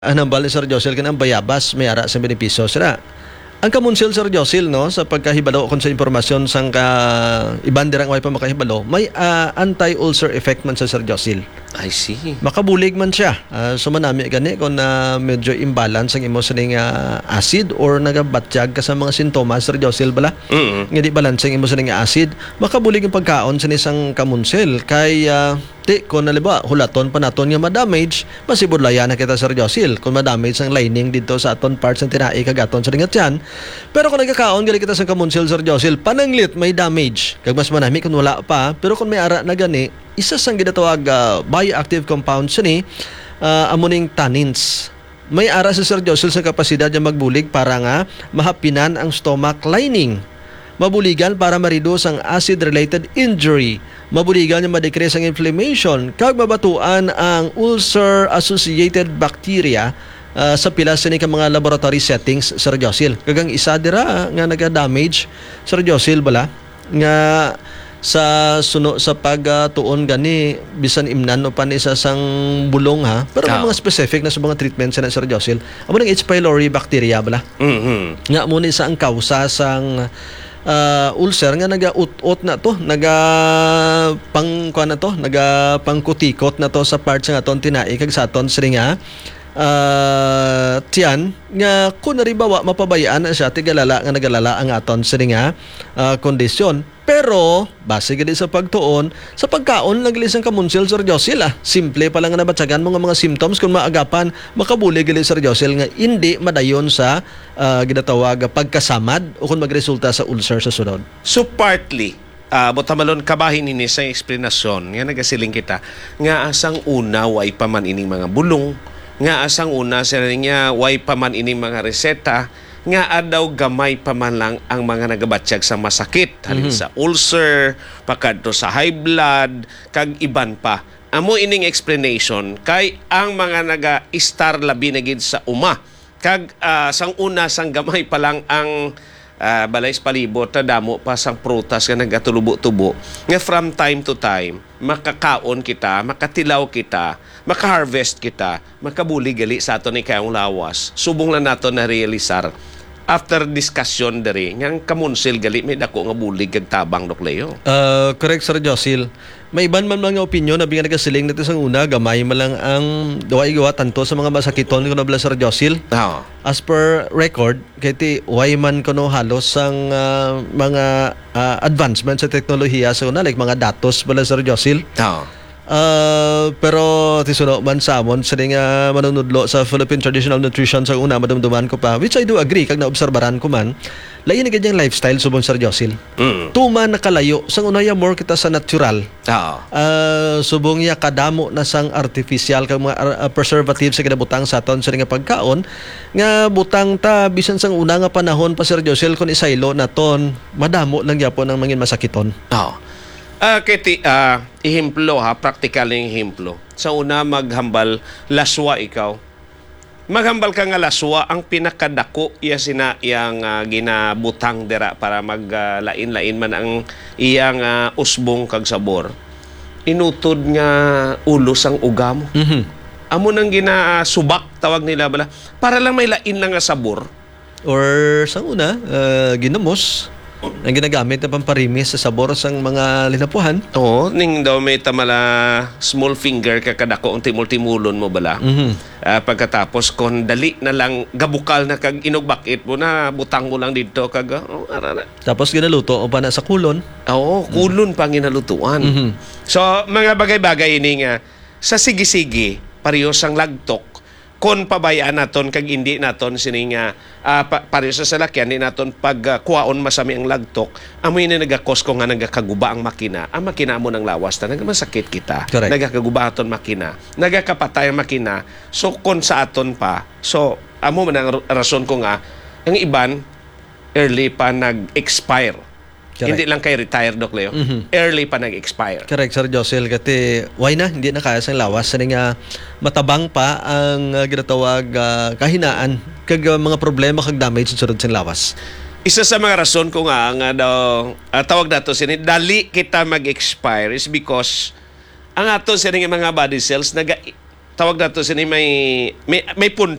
Anang bali Sir Josil kanang bayabas may ara sa benepisyo sira. Ang kamunsil Sir Josil no sa pagkahibalo kon sa impormasyon sang ka iban dirang way pa makahibalo may anti-ulcer effect man sa Sir Josil. I see. Makabulig man siya. So manami gani kung medyo imbalance ang imo sa acid or nagabatyag ka sa mga sintomas Sir Josil bala. Nga di balance ang imo sa acid, makabulig ang pagkaon sa isang kamunsil kay di kung naliba hulaton pa naton nga ma-damage masibudlayan na kita Sir Josil kung ma-damage ang lining dito sa aton parts ng tinai kagaton sa ringat yan. Pero kung nagkakaon gali kita sa kamunsil Sir Josil pananglit may damage kag mas manami kung wala pa pero kung may ara na gani isa sang ginatawag bioactive compounds ni amoning tannins. May ara sa Sir Josil sa kapasidad niya magbulig para nga mahapinan ang stomach lining. Mabuligan para ma-reduce ang acid-related injury. Mabuligan niya ma-decrease ang inflammation kag mabatuan ang ulcer-associated bacteria sa pila sa ka mga laboratory settings Sir Josil. Kagang isa dira nga naga-damage Sir Josil bala nga sa suno sa pagtuon gani bisan imnan o pan isa sang bulong ha pero may mga specific na sa mga treatments na Sir Josil amo nang H. pylori bacteria bala nga mo ni sa ang kausa sang ulcer nga naga-ut-ut na to naga pangkutikot na to sa parts nga aton tinai kag sa aton siringa tiyan nga kung naribawa mapabayaan na siya tigalala nga nagalala ang aton siringa kondisyon. Pero base gid sa pagtuon sa pagkaon lang gid sang kamunsil Sir Josil simple pa lang nga nabatsagan mga symptoms kung maagapan makabuli gid Sir Josil nga hindi madayon sa ginatawag pagkasamad o kung magresulta sa ulcer sa sunod. So partly botamalon kabahin ini sa eksplanasyon nga nagasiling kita nga asang una way pa man ining mga bulong nga asang una sa nga way pa man ining mga reseta nga adaw gamay pa man lang ang mga nagabatsyag sa masakit halin sa ulcer pakadto sa high blood kag iban pa amo ining explanation kay ang mga naga-star labi na gid sa uma kag sang una sang gamay pa lang ang balay sa palibot na damo pa sang prutas nga nagatulubo-tubo nga from time to time makakaon kita, makatilaw kita, makaharvest kita, makabuli gali sa aton ni kayong lawas. Subong lang nato na realisar after discussion diri nga kamunsil gali may dako nga bulig kag tabang Dok Leo. Correct Sir Josil. May iban man mga opinion na bigan nagasiling natin sa una gamay man lang ang duwa tanto sa mga masakiton kuno bala Sir Josil. As per record kay ti way man kuno halos sang mga advancement sa teknolohiya sa una like mga datos bala Sir Josil. Pero tisuno man sa amon sa nga manunudlo sa Philippine Traditional Nutrition sa una madumduman ko pa which I do agree kag naobserbaran ko man lain na ganyang lifestyle subong Sir Josil. Tuman nakalayo sang unaya more kita sa natural. Subong ya kadamo na sang artificial kag mga preservatives sa kinabutang sa aton sa nga pagkaon nga butang ta bisan sang una nga panahon pa Sir Josil kun isaylo naton madamo lang gyapon ang mangin masakiton. Ihemplo practical yung ihemplo. Sa una maghambal laswa ikaw. Maghambal ka nga laswa ang pinakadako iya sina iyang ginabutang dira para maglain-lain man ang iyang usbong kag sabor. Inutod nga ulos ang ugam. Amo nang ginasubak tawag nila bala para lang may lain lang nga sabor. Or sa una ginamos ang ginagamit na pamparimis sa sabor sang mga linapuhan. Oo, ning daw may tamala small finger kakadako ang timul-timulon mo bala. Pagkatapos kon dali na lang gabukal na kag inugbakit mo na butang mo lang dito kag arana. Tapos ginaluto o pa na sa kulon. Oo, kulon pa ginalutuan. So mga bagay-bagay ini nga sa sige-sige pareho sang lagtok kon pabayaan naton kag hindi naton sining pareho sa salakyan ni naton pagkuhaon masami ang lagtok amoy na nagakos ko nga nagakaguba ang makina mo ng lawas na nagamasakit kita. Correct. Nagakaguba aton makina nagakapatay ang makina so kon sa aton pa so amo man ang rason ko nga ang iban early pa nag-expire. Correct. Hindi lang kay retired Dok Leo. Early pa nag-expire. Correct Sir Josil kati why na hindi na kaya sang lawas sa nga matabang pa ang ginatawag kahinaan kag mga problema kag damage sa sang lawas. Isa sa mga rason ko nga daw tawag nato sini dali kita mag-expire is because ang ato sa mga body cells tawag nato sini may punto